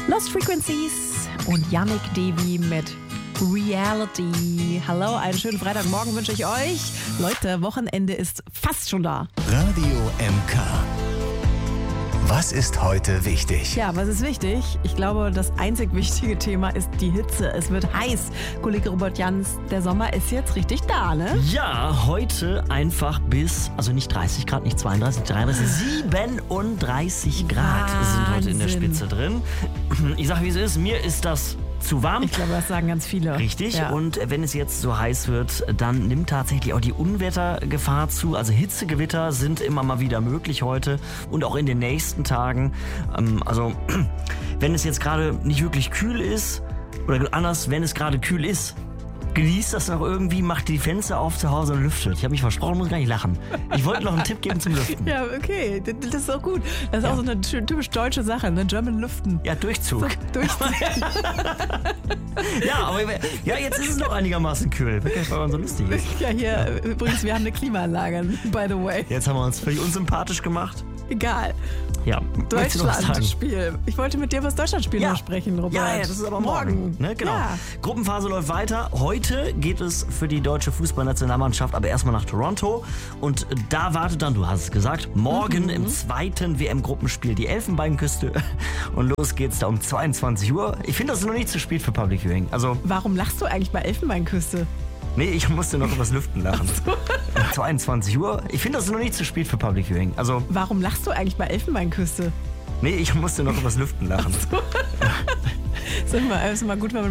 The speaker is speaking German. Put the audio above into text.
Lost Frequencies und Yannick Devi mit Reality. Hallo, einen schönen Freitagmorgen wünsche ich euch. Leute, Wochenende ist fast schon da. Radio MK. Was ist heute wichtig? Ja, was ist wichtig? Ich glaube, das einzig wichtige Thema ist die Hitze. Es wird heiß. Kollege Robert Jans, der Sommer ist jetzt richtig da, ne? Ja, heute einfach bis, also nicht 30 Grad, nicht 32, 33, 37 Grad sind heute in der Spitze drin. Ich sag, wie es ist, mir ist das zu warm. Ich glaube, das sagen ganz viele. Richtig. Ja. Und wenn es jetzt so heiß wird, dann nimmt tatsächlich auch die Unwettergefahr zu. Also Hitzegewitter sind immer mal wieder möglich heute und auch in den nächsten Tagen. Also wenn es jetzt gerade nicht wirklich kühl ist, oder anders, wenn es gerade kühl ist, genießt das noch irgendwie, macht die Fenster auf zu Hause und lüftet. Ich habe mich versprochen, muss gar nicht lachen. Ich wollte noch einen Tipp geben zum Lüften. Ja, okay, das ist auch gut. Das ist auch so eine typisch deutsche Sache, ne? German Lüften. Ja, Durchzug. So, Durchzug. Ja, aber jetzt ist es noch einigermaßen kühl. Wirklich, weil man so lustig ist. Ja, hier übrigens, wir haben eine Klimaanlage, by the way. Jetzt haben wir uns völlig unsympathisch gemacht. Egal. Ja, Deutschland-Spiel. Ich wollte mit dir über das Deutschland-Spiel noch sprechen, Robert. Ja, das ist aber morgen. Ne? Genau. Ja. Gruppenphase läuft weiter. Heute geht es für die deutsche Fußballnationalmannschaft aber erstmal nach Toronto. Und da wartet dann, du hast es gesagt, morgen im zweiten WM-Gruppenspiel die Elfenbeinküste. Und los geht's da um 22 Uhr. Ich finde, das ist noch nicht zu spät für Public Viewing. Also, Warum lachst du eigentlich bei Elfenbeinküste? nee, ich musste noch übers Lüften lachen. 22 Uhr. Ich finde, das ist noch nicht zu spät für Public Viewing. Also, Warum lachst du eigentlich bei Elfenbeinküste? nee, ich musste noch übers Lüften lachen. Ist immer gut, wenn man